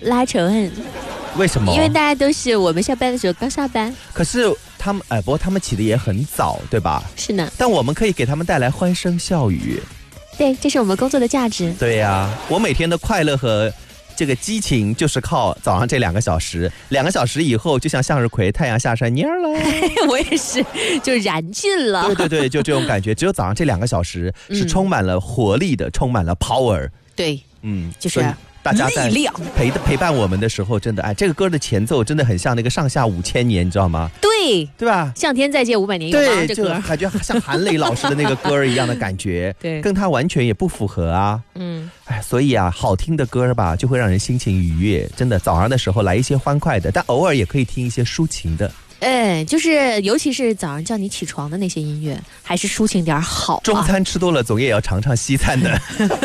拉仇恨。 为什么？ 因为大家都是我们下班的时候刚下班。 可是他们不过他们起得也很早，对吧？ 是呢。 但我们可以给他们带来欢声笑语。 对，这是我们工作的价值。 对呀，我每天的快乐和这个激情就是靠早上这2个小时，2个小时以后就像向日葵，太阳下山蔫了。 我也是，就燃尽了。 对对对，就这种感觉。只有早上这2个小时是充满了活力的，充满了 power。 对，就是大家在力量陪伴我们的时候，真的这个歌的前奏真的很像那个上下5000年，你知道吗？ 对吧？ 向天再借500年有吗？ 对， 这歌就感觉像韩磊老师的那个歌一样的感觉。 对， 跟他完全也不符合啊。所以好听的歌吧，就会让人心情愉悦。真的，早上的时候来一些欢快的，但偶尔也可以听一些抒情的。 就是尤其是早上叫你起床的那些音乐，还是抒情点好。 中餐吃多了，总也要尝尝西餐的。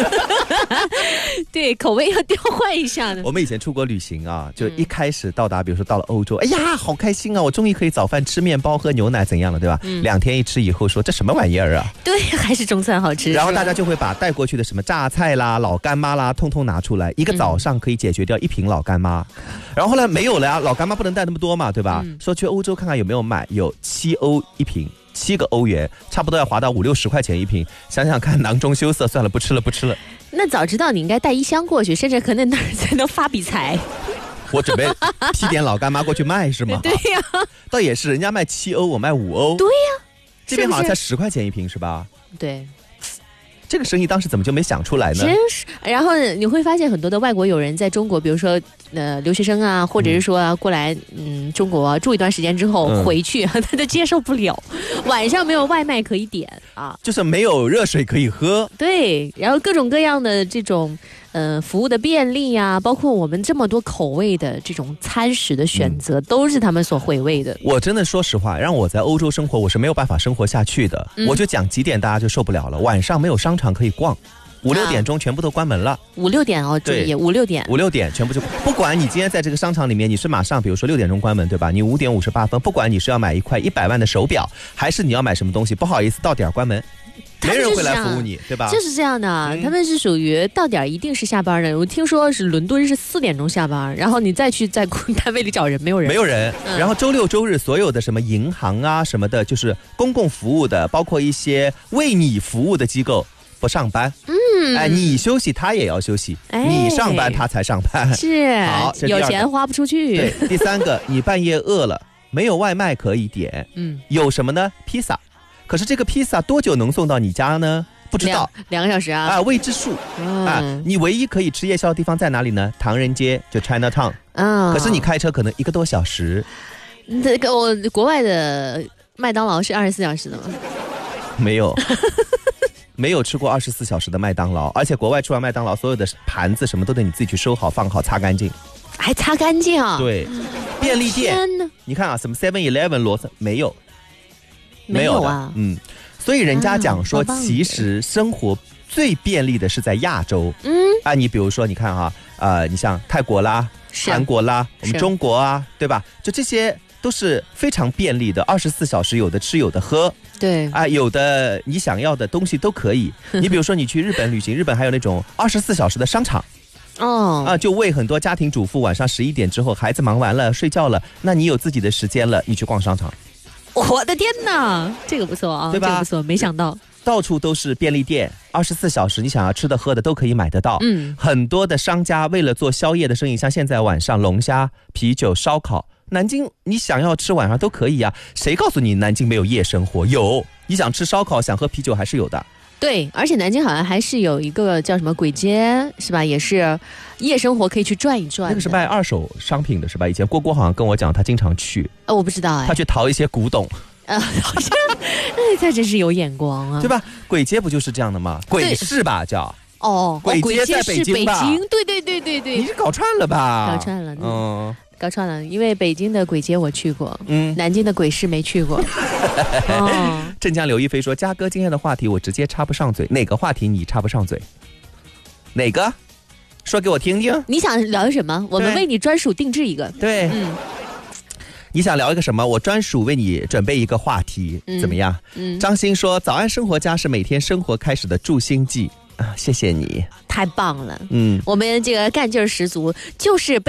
对，口味要调换一下的。 我们以前出国旅行啊，就一开始到达，比如说到了欧洲，哎呀，好开心啊！我终于可以早饭吃面包喝牛奶，怎样了，对吧？2天一吃以后说这什么玩意儿啊？ 对，还是中餐好吃。 然后大家就会把带过去的什么榨菜啦、老干妈啦，通通拿出来，一个早上可以解决掉1瓶老干妈。然后后来没有了呀，老干妈不能带那么多嘛，对吧？说去欧洲看看有没有买，有7欧1瓶。7个欧元，差不多要划到50、60块钱1瓶。想想看，囊中羞涩，算了，不吃了。 那早知道你应该带1箱过去，甚至可能那儿才能发笔财。 我准备批点老干妈过去卖是吗？ 对呀， 倒也是，人家卖7欧，我卖5欧。 对呀， 这边好像才10块钱1瓶是吧？ 对。 这个生意当时怎么就没想出来呢？ 真是，然后你会发现很多的外国友人在中国，比如说留学生啊，或者是说过来中国住一段时间之后回去，他都接受不了，晚上没有外卖可以点啊， 就是没有热水可以喝。 对，然后各种各样的这种服务的便利啊，包括我们这么多口味的这种餐食的选择，都是他们所回味的。 我真的说实话，让我在欧洲生活，我是没有办法生活下去的。我就讲几点大家就受不了了，晚上没有商场可以逛，5、6点钟全部都关门了。 5、6点哦，注意5、6点 ，5、6点全部就不管你今天在这个商场里面，你是马上比如说6点钟关门，对吧？你5点58分，不管你是要买一块100万的手表，还是你要买什么东西，不好意思，到点关门。没人会来服务你，对吧？ 就是这样的，他们是属于到点一定是下班的。我听说是伦敦是4点钟下班，然后你再去在单位里找人，没有人。 然后周6周日所有的什么银行啊什么的，就是公共服务的，包括一些为你服务的机构不上班。你休息他也要休息，你上班他才上班。 是， 好， 有钱花不出去。 对，第3个，你半夜饿了，没有外卖可以点，有什么呢？披萨。可是这个披萨多久能送到你家呢？不知道 ，2个小时啊， 未知数你唯一可以吃夜宵的地方在哪里呢？唐人街，就 Chinatown 可是你开车可能1个多小时。 这个国外的麦当劳是24小时的吗？ 没有。没有吃过24小时的麦当劳，而且国外吃完麦当劳，所有的盘子什么都得你自己去收好放好擦干净， 还擦干净啊？ 对，便利店，你看啊，什么 7-Eleven 罗森没有啊， 所以人家讲说，其实生活最便利的是在亚洲。你比如说你看哈，你像泰国啦、韩国啦，我们中国啊，对吧？就这些都是非常便利的，24小时有的吃有的喝。 对有的你想要的东西都可以。你比如说你去日本旅行，日本还有那种24小时的商场。就为很多家庭主妇晚上11点之后，孩子忙完了睡觉了，那你有自己的时间了，你去逛商场。 我的天哪，这个不错啊，对吧？这个不错，没想到到处都是便利店，24小时你想要吃的喝的都可以买得到。很多的商家为了做宵夜的生意，像现在晚上龙虾、啤酒、烧烤，南京你想要吃晚上都可以啊。谁告诉你南京没有夜生活？有，你想吃烧烤想喝啤酒还是有的。 对，而且南京好像还是有一个叫什么簋街，是吧？也是夜生活可以去转一转。 那个是卖2手商品的，是吧？以前郭郭好像跟我讲，他经常去。 我不知道他去淘一些古董。 好像他真是有眼光啊， 对吧？簋街不就是这样的吗？簋市吧叫。簋街在北京吧？ 对，你是搞串了吧？ 搞串了，搞串了。因为北京的簋街我去过，南京的簋市没去过。 镇江刘亦菲说：“嘉哥，今天的话题我直接插不上嘴，哪个话题你插不上嘴？哪个？说给我听听。 你想聊什么？我们为你专属定制一个。 对，你想聊一个什么？我专属为你准备一个话题，怎么样？张欣说：早安生活家是每天生活开始的助兴剂。谢谢你， 太棒了。我们这个干劲儿十足，就是